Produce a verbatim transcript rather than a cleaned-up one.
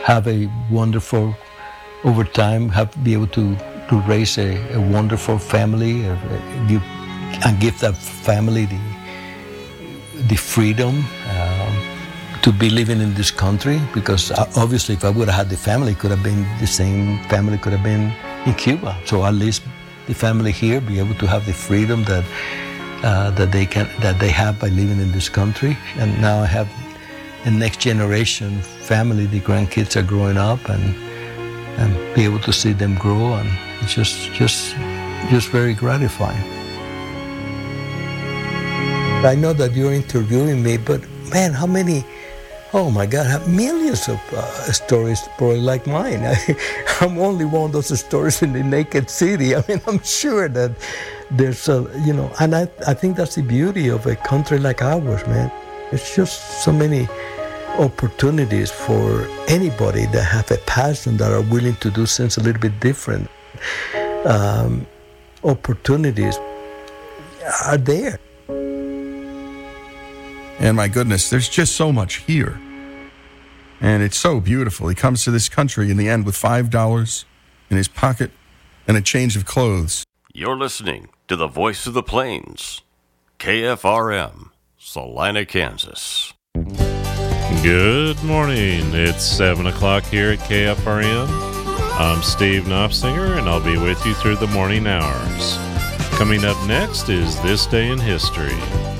have a wonderful, over time, have be able to, to raise a, a wonderful family, uh, give, and give that family the, the freedom um, to be living in this country. Because obviously if I would have had the family, it could have been the same family could have been in Cuba. So at least the family here be able to have the freedom that uh, that they can that they have by living in this country. And now I have a next generation family. The grandkids are growing up, and and be able to see them grow, and it's just just just very gratifying. I know that you're interviewing me, but man, how many, oh my God, have millions of uh, stories probably like mine. I, I'm only one of those stories in the naked city. I mean, I'm sure that there's a, you know, and I, I think that's the beauty of a country like ours, man. It's just so many opportunities for anybody that have a passion, that are willing to do things a little bit different. Um, opportunities are there. And my goodness, there's just so much here. And it's so beautiful. He comes to this country in the end with five dollars in his pocket and a change of clothes. You're listening to the Voice of the Plains, K F R M, Salina, Kansas. Good morning. It's seven o'clock here at K F R M. I'm Steve Knopfsinger, and I'll be with you through the morning hours. Coming up next is This Day in History.